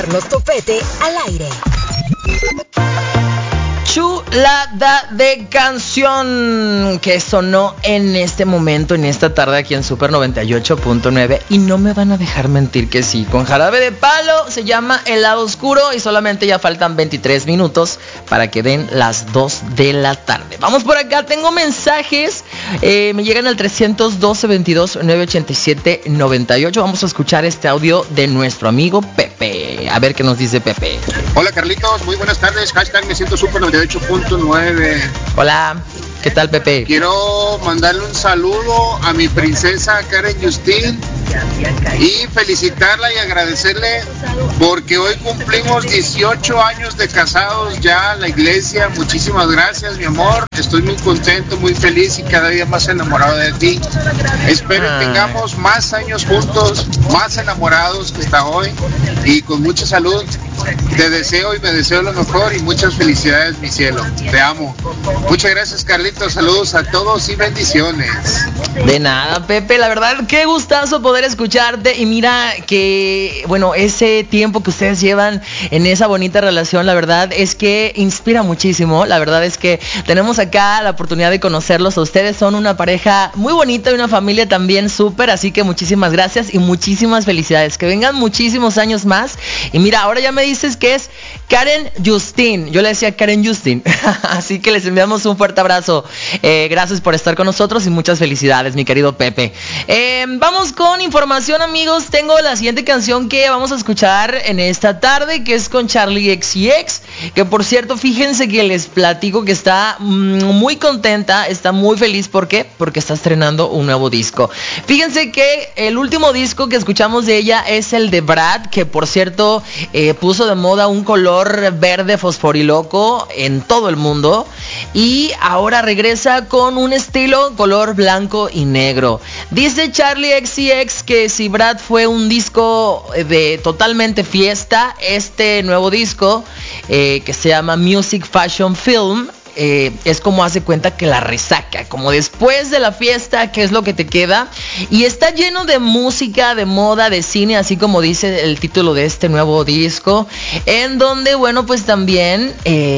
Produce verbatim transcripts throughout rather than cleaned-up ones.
Carlos Topete al aire. Chulada de canción que sonó en este momento, en esta tarde aquí en Super noventa y ocho punto nueve. Y no me van a dejar mentir que sí, con Jarabe de Palo, se llama El Lado Oscuro. Y solamente ya faltan veintitrés minutos para que den las dos de la tarde. Vamos por acá, tengo mensajes. eh, Me llegan al trescientos doce, veintidós, novecientos ochenta y siete, noventa y ocho. Vamos a escuchar este audio de nuestro amigo Pepe. A ver qué nos dice Pepe. Hola Carlitos, muy buenas tardes. Hashtag me siento Super noventa y ocho punto nueve. Hola, ¿qué tal Pepe? Quiero mandarle un saludo a mi princesa Karen Justin y felicitarla y agradecerle porque hoy cumplimos dieciocho años de casados ya en la iglesia. Muchísimas gracias, mi amor. Estoy muy contento, muy feliz y cada día más enamorado de ti. Espero que tengamos más años juntos, más enamorados que hasta hoy y con mucha salud. Te deseo y me deseo lo mejor y muchas felicidades, mi cielo. Te amo. Muchas gracias, Carlitos. Saludos a todos y bendiciones. De nada, Pepe. La verdad, qué gustazo poder escucharte. Y mira que, bueno, ese tiempo que ustedes llevan en esa bonita relación, la verdad es que inspira muchísimo. La verdad es que tenemos acá la oportunidad de conocerlos. Ustedes son una pareja muy bonita y una familia también súper. Así que muchísimas gracias y muchísimas felicidades. Que vengan muchísimos años más. Y mira, ahora ya me dices que es Karen Justin. Yo le decía Karen Justin. Así que les enviamos un fuerte abrazo. Eh, gracias por estar con nosotros y muchas felicidades, mi querido Pepe. Eh, vamos con información, amigos. Tengo la siguiente canción que vamos a escuchar en esta tarde, que es con Charli X C X. Que por cierto, fíjense que les platico que está mm, muy contenta, está muy feliz. ¿Por qué? Porque está estrenando un nuevo disco. Fíjense que el último disco que escuchamos de ella es el de Brad, que por cierto eh, puso de moda un color verde fosforiloco en todo el mundo. Y ahora regresa con un estilo color blanco y negro. Dice Charli X C X que si Brad fue un disco de totalmente fiesta, este nuevo disco eh, que se llama Music Fashion Film Eh, es como hace cuenta que la resaca, como después de la fiesta, ¿qué es lo que te queda? Y está lleno de música, de moda, de cine, así como dice el título de este nuevo disco, en donde, bueno, pues también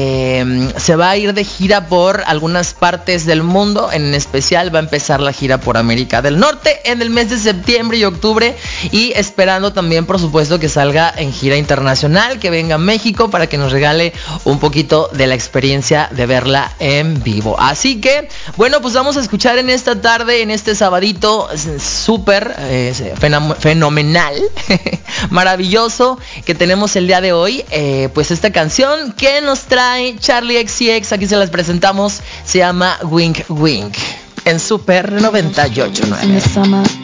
eh, se va a ir de gira por algunas partes del mundo. En especial va a empezar la gira por América del Norte en el mes de septiembre y octubre, y esperando también, por supuesto, que salga en gira internacional, que venga a México para que nos regale un poquito de la experiencia de verla en vivo. Así que, bueno, pues vamos a escuchar en esta tarde, en este sabadito súper eh, fenom- fenomenal, maravilloso que tenemos el día de hoy, eh, pues esta canción que nos trae Charli X C X. Aquí se las presentamos, se llama Wink Wink en Super noventa y ocho punto nueve.